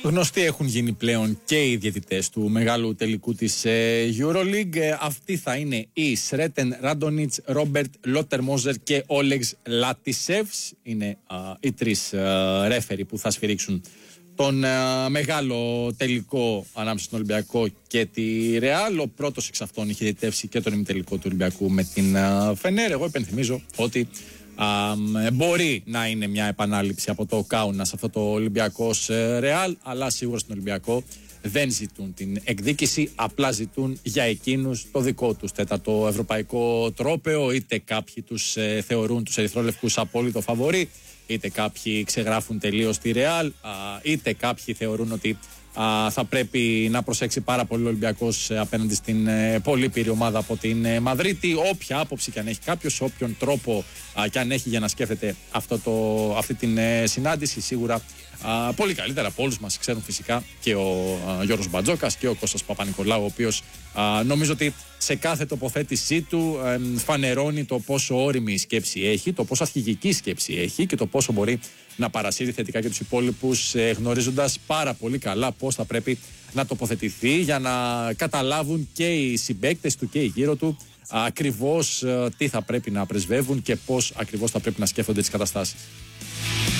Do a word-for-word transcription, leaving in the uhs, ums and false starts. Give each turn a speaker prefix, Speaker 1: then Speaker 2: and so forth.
Speaker 1: Γνωστοί έχουν γίνει πλέον και οι διαιτητές του μεγάλου τελικού της EuroLeague. Αυτοί θα είναι οι Σρέτεν Ράντονιτς, Ρόμπερτ Λότερμόζερ και Όλεξ Λάτισεβς. Είναι α, οι τρεις ρέφεροι που θα σφυρίξουν τον α, μεγάλο τελικό ανάμεσα στον Ολυμπιακό και τη Ρεάλ. Ο πρώτος εξ αυτών είχε διαιτητεύσει και τον ημιτελικό του Ολυμπιακού με την α, Φενέρ. Εγώ υπενθυμίζω ότι Um, μπορεί να είναι μια επανάληψη από το Κάουνα σε αυτό το Ολυμπιακός Ρεάλ, αλλά σίγουρα στον Ολυμπιακό δεν ζητούν την εκδίκηση, απλά ζητούν για εκείνους το δικό τους τέταρτο ευρωπαϊκό τρόπαιο. Είτε κάποιοι τους ε, θεωρούν τους ερυθρόλευκους απόλυτο φαβορί, είτε κάποιοι ξεγράφουν τελείως τη Ρεάλ, είτε κάποιοι θεωρούν ότι α, θα πρέπει να προσέξει πάρα πολύ ο Ολυμπιακός απέναντι στην ε, πολύ πύρη ομάδα από την ε, Μαδρίτη. Όποια άποψη και αν έχει κάποιος, όποιον τρόπο α, και αν έχει για να σκέφτεται αυτό το, αυτή την ε, συνάντηση, σίγουρα α, πολύ καλύτερα από όλους μας ξέρουν φυσικά και ο α, Γιώργος Μπατζόκας και ο Κώστας Παπα-Νικολάου, ο οποίος α, νομίζω ότι σε κάθε τοποθέτησή του ε, φανερώνει το πόσο όριμη σκέψη έχει, το πόσο αρχηγική σκέψη έχει και το πόσο μπορεί να παρασύρει θετικά και τους υπόλοιπους, ε, γνωρίζοντας πάρα πολύ καλά πώς θα πρέπει να τοποθετηθεί για να καταλάβουν και οι συμπαίκτες του και οι γύρω του ακριβώς ε, τι θα πρέπει να πρεσβεύουν και πώς ακριβώς θα πρέπει να σκέφτονται τις καταστάσεις.